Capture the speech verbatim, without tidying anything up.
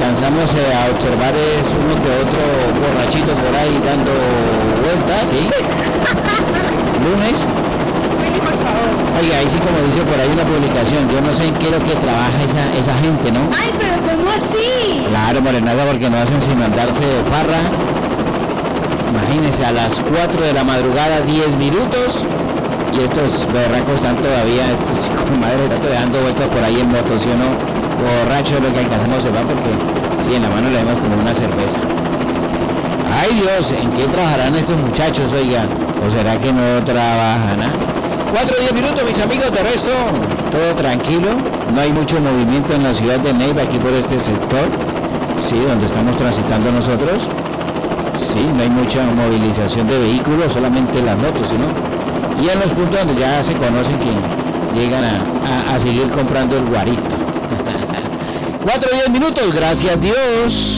alcanzamos eh, a observar es uno que otro borrachito por ahí dando vueltas, ¿sí? Lunes. Oiga, ahí sí, como dice por ahí una publicación, yo no sé en qué es lo que trabaja esa, esa gente, ¿no? Ay, pero ¿cómo así? Claro, morenaza, porque no hacen sino andarse de farra. Imagínense, a las cuatro de la madrugada, diez minutos, y estos berracos están todavía, estos hijos de madre, están todavía dando vueltas por ahí en moto, ¿sí o no? Borracho lo que alcanzamos se va, porque sí, en la mano le vemos como una cerveza. Ay Dios, ¿en qué trabajarán estos muchachos, oiga? ¿O será que no trabajan, ah? cuatro diez minutos, mis amigos, de resto, todo tranquilo, no hay mucho movimiento en la ciudad de Neiva, aquí por este sector, sí, donde estamos transitando nosotros, sí, no hay mucha movilización de vehículos, solamente las motos, ¿sí, no? Y en los puntos donde ya se conocen que llegan a, a, a seguir comprando el guarito. cuatro diez minutos, gracias Dios.